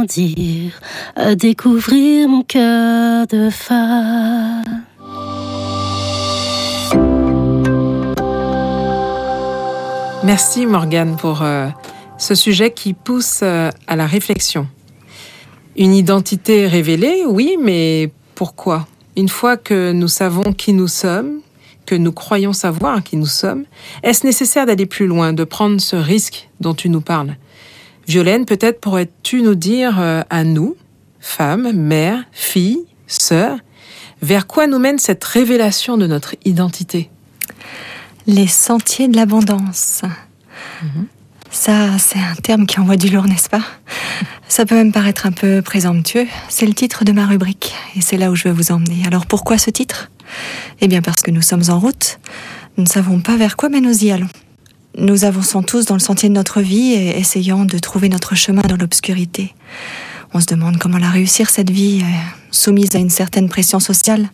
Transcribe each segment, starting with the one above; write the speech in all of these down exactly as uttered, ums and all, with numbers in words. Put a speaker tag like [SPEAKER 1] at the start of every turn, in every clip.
[SPEAKER 1] grandir, à découvrir mon cœur de femme.
[SPEAKER 2] Merci Morgane pour euh, ce sujet qui pousse euh, à la réflexion. Une identité révélée, oui, mais pourquoi ? Une fois que nous savons qui nous sommes, que nous croyons savoir qui nous sommes, est-ce nécessaire d'aller plus loin, de prendre ce risque dont tu nous parles ? Violaine, peut-être pourrais-tu nous dire euh, à nous, femmes, mères, filles, sœurs, vers quoi nous mène cette révélation de notre identité ?
[SPEAKER 3] Les sentiers de l'abondance. Mmh. Ça, c'est un terme qui envoie du lourd, n'est-ce pas ? Ça peut même paraître un peu présomptueux. C'est le titre de ma rubrique, et c'est là où je vais vous emmener. Alors pourquoi ce titre ? Eh bien parce que nous sommes en route. Nous ne savons pas vers quoi, mais nous y allons. Nous avançons tous dans le sentier de notre vie et essayons de trouver notre chemin dans l'obscurité. On se demande comment la réussir, cette vie, soumise à une certaine pression sociale.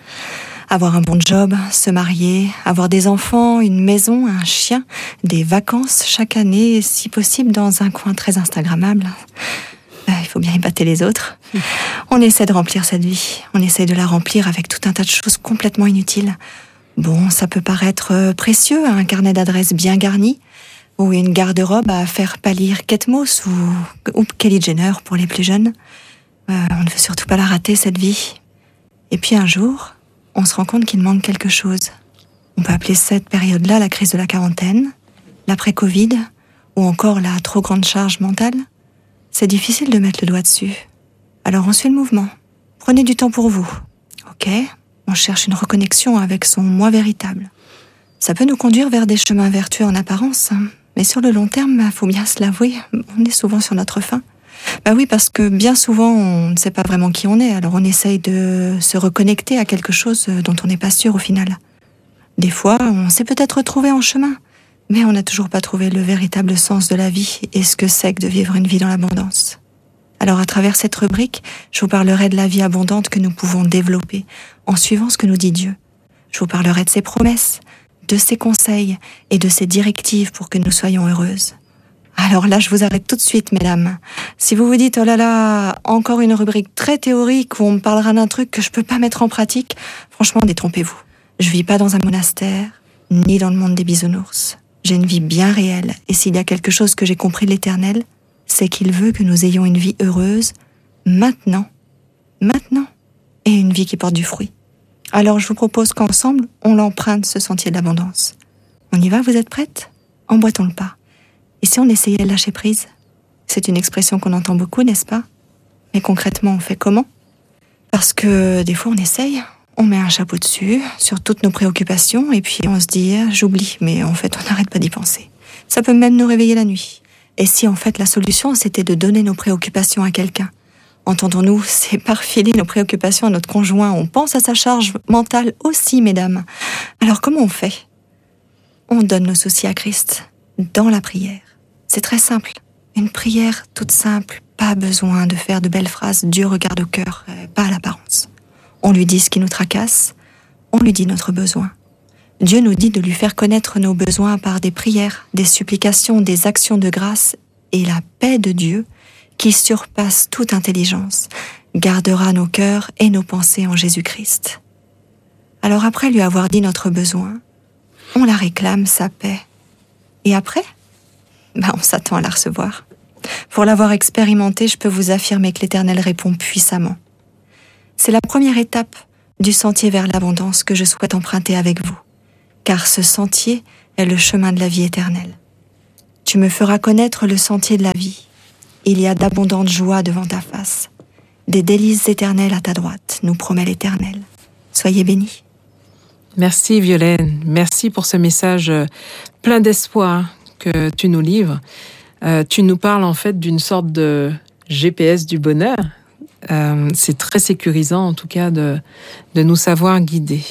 [SPEAKER 3] Avoir un bon job, se marier, avoir des enfants, une maison, un chien, des vacances chaque année, si possible dans un coin très instagrammable. Euh, il faut bien épater les autres. On essaie de remplir cette vie. On essaie de la remplir avec tout un tas de choses complètement inutiles. Bon, ça peut paraître précieux, un carnet d'adresses bien garni, ou une garde-robe à faire pâlir Kate Moss ou, ou Kelly Jenner pour les plus jeunes. Euh, on ne veut surtout pas la rater, cette vie. Et puis un jour, on se rend compte qu'il manque quelque chose. On peut appeler cette période-là la crise de la quarantaine, l'après-Covid, ou encore la trop grande charge mentale. C'est difficile de mettre le doigt dessus. Alors on suit le mouvement. Prenez du temps pour vous. Ok, on cherche une reconnexion avec son moi véritable. Ça peut nous conduire vers des chemins vertueux en apparence, hein. Mais sur le long terme, il faut bien se l'avouer, on est souvent sur notre faim. Bah oui, parce que bien souvent, on ne sait pas vraiment qui on est, alors on essaye de se reconnecter à quelque chose dont on n'est pas sûr au final. Des fois, on s'est peut-être retrouvé en chemin, mais on n'a toujours pas trouvé le véritable sens de la vie et ce que c'est que de vivre une vie dans l'abondance. Alors à travers cette rubrique, je vous parlerai de la vie abondante que nous pouvons développer en suivant ce que nous dit Dieu. Je vous parlerai de ses promesses, de ses conseils et de ses directives pour que nous soyons heureuses. Alors là, je vous arrête tout de suite, mesdames. Si vous vous dites, oh là là, encore une rubrique très théorique où on me parlera d'un truc que je peux pas mettre en pratique, franchement, détrompez-vous. Je vis pas dans un monastère, ni dans le monde des bisounours. J'ai une vie bien réelle, et s'il y a quelque chose que j'ai compris de l'Éternel, c'est qu'il veut que nous ayons une vie heureuse, maintenant, maintenant, et une vie qui porte du fruit. Alors je vous propose qu'ensemble, on l'emprunte, ce sentier de l'abondance. On y va, vous êtes prêtes ? Emboîtons le pas. Et si on essayait de lâcher prise ? C'est une expression qu'on entend beaucoup, n'est-ce pas ? Mais concrètement, on fait comment ? Parce que des fois, on essaye, on met un chapeau dessus, sur toutes nos préoccupations, et puis on se dit « j'oublie », mais en fait, on n'arrête pas d'y penser. Ça peut même nous réveiller la nuit. Et si en fait, la solution, c'était de donner nos préoccupations à quelqu'un ? Entendons-nous, c'est par filer nos préoccupations à notre conjoint. On pense à sa charge mentale aussi, mesdames. Alors comment on fait ? On donne nos soucis à Christ, dans la prière. C'est très simple. Une prière toute simple. Pas besoin de faire de belles phrases. Dieu regarde au cœur, pas à l'apparence. On lui dit ce qui nous tracasse. On lui dit notre besoin. Dieu nous dit de lui faire connaître nos besoins par des prières, des supplications, des actions de grâce. Et la paix de Dieu, qui surpasse toute intelligence, gardera nos cœurs et nos pensées en Jésus-Christ. Alors après lui avoir dit notre besoin, on la réclame, sa paix. Et après, bah on s'attend à la recevoir. Pour l'avoir expérimenté, je peux vous affirmer que l'Éternel répond puissamment. C'est la première étape du sentier vers l'abondance que je souhaite emprunter avec vous, car ce sentier est le chemin de la vie éternelle. Tu me feras connaître le sentier de la vie. Il y a d'abondantes joies devant ta face, des délices éternelles à ta droite, nous promet l'Éternel. Soyez bénis.
[SPEAKER 2] Merci Violaine, merci pour ce message plein d'espoir que tu nous livres. Euh, tu nous parles en fait d'une sorte de G P S du bonheur. Euh, c'est très sécurisant en tout cas de, de nous savoir guider.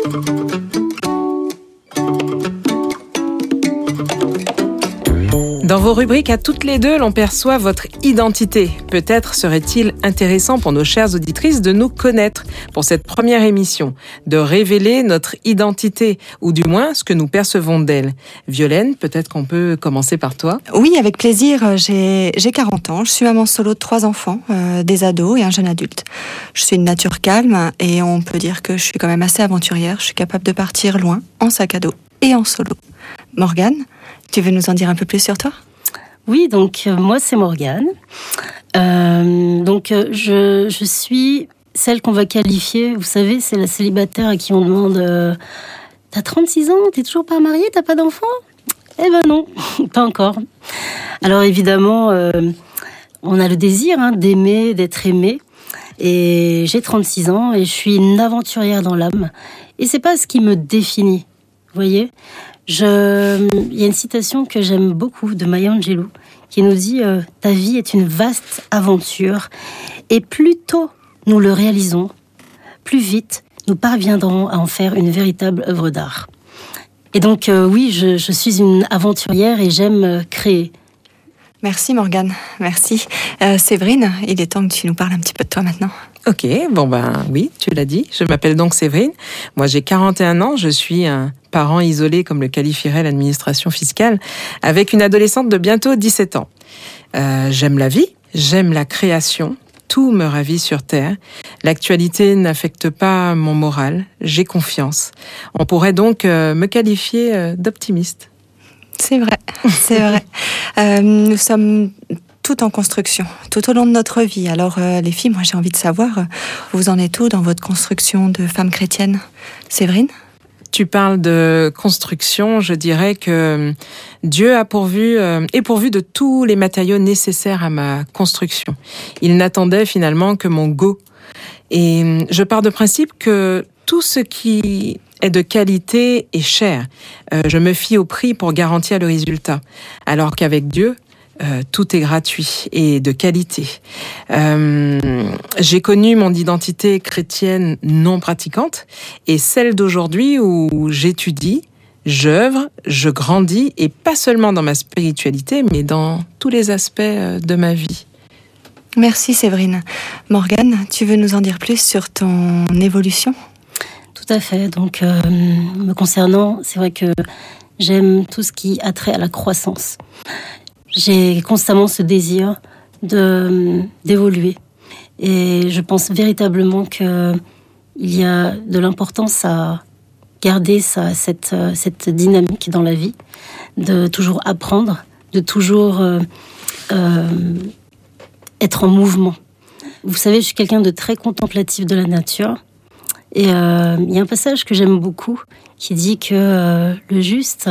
[SPEAKER 2] Dans Dans vos rubriques à toutes les deux, l'on perçoit votre identité. Peut-être serait-il intéressant pour nos chères auditrices de nous connaître pour cette première émission, de révéler notre identité, ou du moins ce que nous percevons d'elle. Violaine, peut-être qu'on peut commencer par toi.
[SPEAKER 3] Oui, avec plaisir. J'ai, j'ai quarante ans, je suis maman solo de trois enfants, euh, des ados et un jeune adulte. Je suis une nature calme et on peut dire que je suis quand même assez aventurière. Je suis capable de partir loin, en sac à dos et en solo. Morgane, tu veux nous en dire un peu plus sur toi ?
[SPEAKER 1] Oui, donc euh, moi c'est Morgane. Euh, donc euh, je, je suis celle qu'on va qualifier, vous savez, c'est la célibataire à qui on demande euh, « T'as trente-six ans, t'es toujours pas mariée, t'as pas d'enfant ?» Eh ben non, pas encore. Alors évidemment, euh, on a le désir hein, d'aimer, d'être aimé. Et j'ai trente-six ans et je suis une aventurière dans l'âme. Et c'est pas ce qui me définit, vous voyez ? Je... Il y a une citation que j'aime beaucoup de Maya Angelou qui nous dit euh, « Ta vie est une vaste aventure et plus tôt nous le réalisons, plus vite nous parviendrons à en faire une véritable œuvre d'art. » Et donc euh, oui, je, je suis une aventurière et j'aime euh, créer.
[SPEAKER 3] Merci Morgane, merci. Euh, Séverine, il est temps que tu nous parles un petit peu de toi maintenant.
[SPEAKER 2] Ok, bon ben oui, tu l'as dit, je m'appelle donc Séverine. Moi j'ai quarante et un ans, je suis un parent isolé comme le qualifierait l'administration fiscale, avec une adolescente de bientôt dix-sept ans. Euh, j'aime la vie, j'aime la création, tout me ravit sur Terre. L'actualité n'affecte pas mon moral, j'ai confiance. On pourrait donc euh, me qualifier euh, d'optimiste.
[SPEAKER 3] C'est vrai, c'est vrai. Euh, nous sommes tout en construction, tout au long de notre vie. Alors euh, les filles, moi j'ai envie de savoir, euh, vous en êtes où dans votre construction de femme chrétienne ? Séverine ?
[SPEAKER 2] Tu parles de construction, je dirais que Dieu a pourvu, euh, est pourvu de tous les matériaux nécessaires à ma construction. Il n'attendait finalement que mon go. Et je pars de principe que tout ce qui est de qualité est cher. Euh, je me fie au prix pour garantir le résultat. Alors qu'avec Dieu, Euh, tout est gratuit et de qualité. Euh, j'ai connu mon identité chrétienne non pratiquante et celle d'aujourd'hui où j'étudie, j'œuvre, je grandis et pas seulement dans ma spiritualité mais dans tous les aspects de ma vie.
[SPEAKER 3] Merci Séverine. Morgane, tu veux nous en dire plus sur ton évolution ?
[SPEAKER 1] Tout à fait. Donc, euh, me concernant, c'est vrai que j'aime tout ce qui a trait à la croissance. J'ai constamment ce désir de, d'évoluer. Et je pense véritablement qu'il y a de l'importance à garder ça, cette, cette dynamique dans la vie, de toujours apprendre, de toujours euh, euh, être en mouvement. Vous savez, je suis quelqu'un de très contemplatif de la nature. Et euh, il y a un passage que j'aime beaucoup qui dit que euh, le juste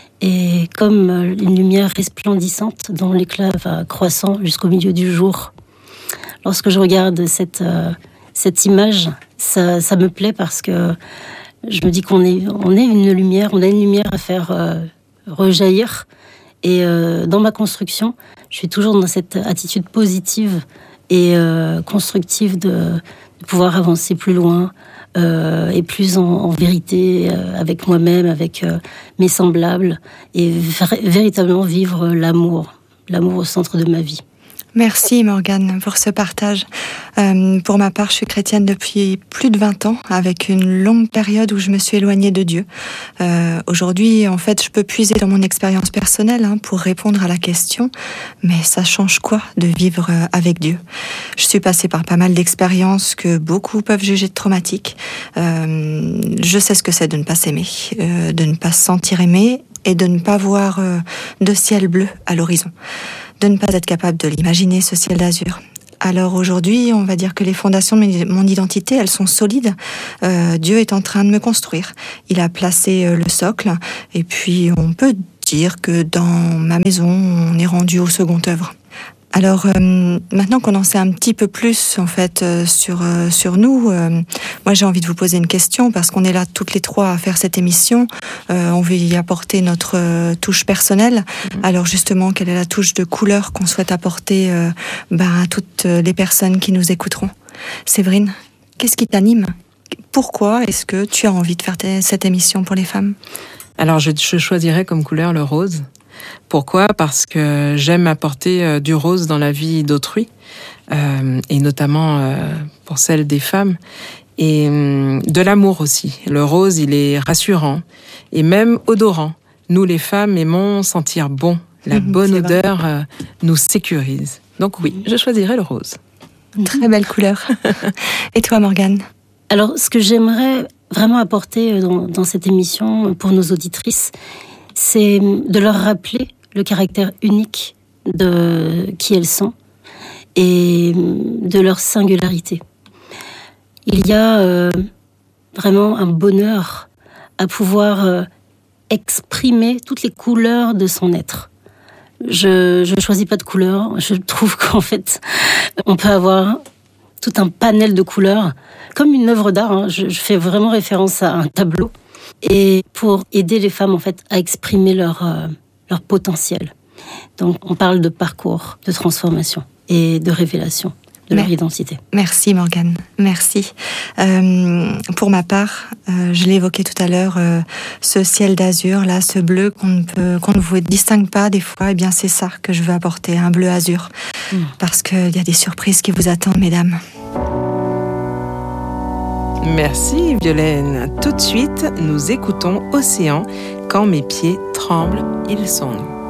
[SPEAKER 1] est comme une lumière resplendissante dont l'éclat va croissant jusqu'au milieu du jour. Lorsque je regarde cette, euh, cette image, ça, ça me plaît parce que je me dis qu'on est, on est une lumière, on a une lumière à faire euh, rejaillir. Et euh, dans ma construction, je suis toujours dans cette attitude positive et euh, constructive de, de pouvoir avancer plus loin, Euh, et plus en, en vérité euh, avec moi-même, avec euh, mes semblables, et v- véritablement vivre l'amour, l'amour au centre de ma vie.
[SPEAKER 3] Merci Morgane pour ce partage. Euh, pour ma part, je suis chrétienne depuis plus de vingt ans, avec une longue période où je me suis éloignée de Dieu. Euh, aujourd'hui, en fait, je peux puiser dans mon expérience personnelle hein, pour répondre à la question, mais ça change quoi de vivre avec Dieu ? Je suis passée par pas mal d'expériences que beaucoup peuvent juger de traumatiques. Euh, je sais ce que c'est de ne pas s'aimer, euh, de ne pas se sentir aimé et de ne pas voir euh, de ciel bleu à l'horizon. De ne pas être capable de l'imaginer, ce ciel d'azur. Alors aujourd'hui, on va dire que les fondations de mon identité, elles sont solides. Euh, Dieu est en train de me construire. Il a placé euh, le socle, et puis on peut dire que dans ma maison, on est rendu au second œuvre. Alors euh, maintenant qu'on en sait un petit peu plus en fait euh, sur euh, sur nous, euh, moi j'ai envie de vous poser une question parce qu'on est là toutes les trois à faire cette émission. Euh, on veut y apporter notre euh, touche personnelle. Mmh. Alors justement, quelle est la touche de couleur qu'on souhaite apporter euh, ben, à toutes les personnes qui nous écouteront ? Séverine, qu'est-ce qui t'anime ? Pourquoi est-ce que tu as envie de faire t- cette émission pour les femmes ?
[SPEAKER 2] Alors je, je choisirais comme couleur le rose. Pourquoi ? Parce que j'aime apporter euh, du rose dans la vie d'autrui, euh, et notamment euh, pour celle des femmes, et euh, de l'amour aussi. Le rose, il est rassurant et même odorant. Nous, les femmes, aimons sentir bon. La
[SPEAKER 3] Mmh,
[SPEAKER 2] bonne
[SPEAKER 3] c'est
[SPEAKER 2] odeur euh, nous sécurise. Donc oui, je choisirais le rose.
[SPEAKER 3] Très belle couleur. Et toi, Morgane ?
[SPEAKER 1] Alors, ce que j'aimerais vraiment apporter dans, dans cette émission pour nos auditrices, c'est de leur rappeler le caractère unique de qui elles sont et de leur singularité. Il y a euh, vraiment un bonheur à pouvoir euh, exprimer toutes les couleurs de son être. Je ne choisis pas de couleurs. Je trouve qu'en fait, on peut avoir tout un panel de couleurs, comme une œuvre d'art. Hein. Je, je fais vraiment référence à un tableau. Et pour aider les femmes en fait, à exprimer leur, euh, leur potentiel. Donc, on parle de parcours, de transformation et de révélation de leur
[SPEAKER 3] Mais,
[SPEAKER 1] identité.
[SPEAKER 3] Merci Morgane, merci. Euh, pour ma part, euh, je l'ai évoqué tout à l'heure, euh, ce ciel d'azur, là, ce bleu qu'on ne peut, qu'on ne vous distingue pas des fois, eh bien c'est ça que je veux apporter, un bleu azur, mmh. parce qu'il y a des surprises qui vous attendent, mesdames.
[SPEAKER 2] Merci Violaine. Tout de suite, nous écoutons Océan. Quand mes pieds tremblent, ils sont nous.